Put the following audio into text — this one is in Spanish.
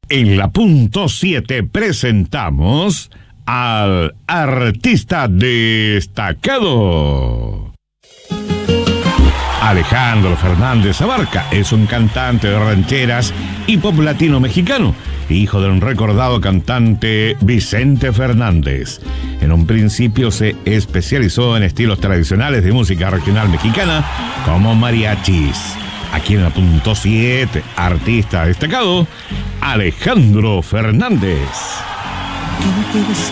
En la punto 7 presentamos al artista destacado. Alejandro Fernández Abarca es un cantante de rancheras y pop latino mexicano, hijo de un recordado cantante Vicente Fernández. En un principio se especializó en estilos tradicionales de música regional mexicana como mariachis. Aquí en la punto 7, artista destacado, Alejandro Fernández.